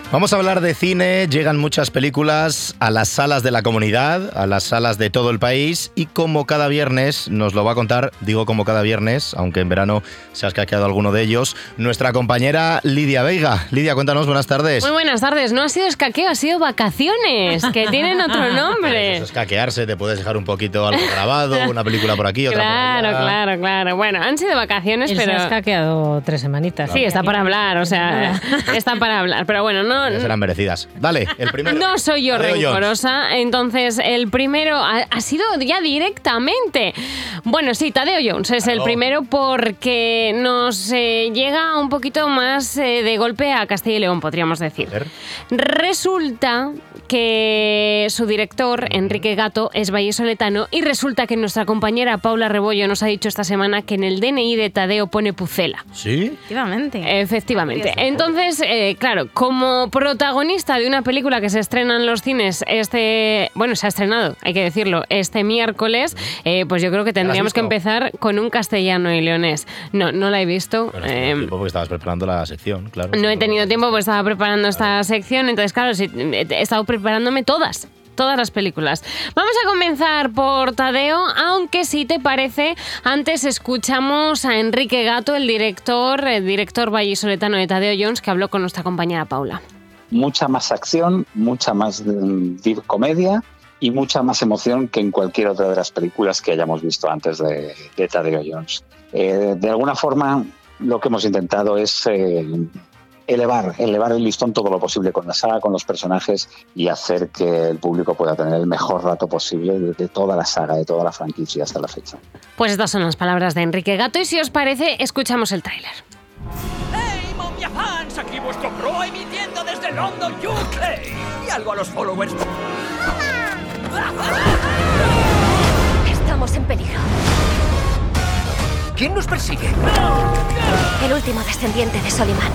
Vamos a hablar de cine, llegan muchas películas a las salas de la comunidad, a las salas de todo el país y como cada viernes nos lo va a contar, digo como cada viernes, aunque en verano se ha escaqueado alguno de ellos, nuestra compañera Lidia Veiga. Lidia, cuéntanos, buenas tardes. Muy buenas tardes, no ha sido escaqueo, ha sido vacaciones, que tienen otro nombre. Eso es escaquearse, te puedes dejar un poquito algo grabado, una película por aquí, otra por allá. Claro. Bueno, han sido vacaciones, pero... se ha escaqueado 3 semanitas. Sí, está para hablar, o sea, está para hablar, pero bueno, no... Serán merecidas. Dale, el primero. No soy yo rencorosa, entonces el primero ha sido ya directamente. Bueno, sí, Tadeo Jones es el primero porque nos llega un poquito más de golpe a Castilla y León, podríamos decir. Resulta que su director, Enrique Gato, es vallisoletano y resulta que nuestra compañera Paula Rebollo nos ha dicho esta semana que en el DNI de Tadeo pone Pucela. ¿Sí? Efectivamente. Entonces, claro, como protagonista de una película que se estrena en los cines se ha estrenado, hay que decirlo, este miércoles, pues yo creo que tendríamos que empezar con un castellano y leonés. No la he visto. Bueno, tiempo porque estabas preparando la sección, claro. No he tenido tiempo porque estaba preparando esta sección, entonces claro, sí, he estado preparándome todas las películas. Vamos a comenzar por Tadeo, aunque si te parece, antes escuchamos a Enrique Gato, el director vallisoletano de Tadeo Jones, que habló con nuestra compañera Paula. Mucha más acción, mucha más comedia y mucha más emoción que en cualquier otra de las películas que hayamos visto antes de Tadeo Jones. De alguna forma, lo que hemos intentado es elevar el listón todo lo posible con la saga, con los personajes y hacer que el público pueda tener el mejor rato posible de toda la saga, de toda la franquicia hasta la fecha. Pues estas son las palabras de Enrique Gato y si os parece, escuchamos el tráiler. ¡Hey, Momia Fans! Aquí vuestro pro emitiendo desde London, UK. Y algo a los followers. Estamos en peligro. ¿Quién nos persigue? El último descendiente de Soliman.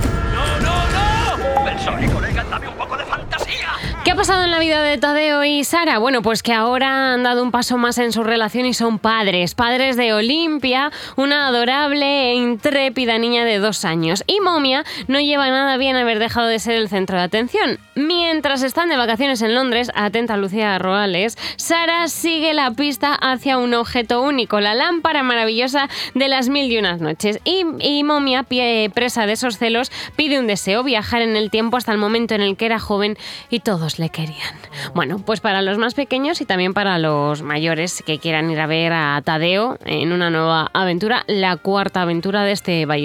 ¡No! Persona y colega, dame un poco de fantasía. ¿Qué ha pasado en la vida de Tadeo y Sara? Bueno, pues que ahora han dado un paso más en su relación y son padres de Olimpia, una adorable e intrépida niña de 2 años. Y Momia no lleva nada bien haber dejado de ser el centro de atención. Mientras están de vacaciones en Londres, atenta Lucía Roales, Sara sigue la pista hacia un objeto único, la lámpara maravillosa de las 1001 noches. Y Momia, presa de esos celos, pide un deseo, viajar en el tiempo hasta el momento en el que era joven y todos le querían. Bueno, pues para los más pequeños y también para los mayores que quieran ir a ver a Tadeo en una nueva aventura, la 4ª aventura de este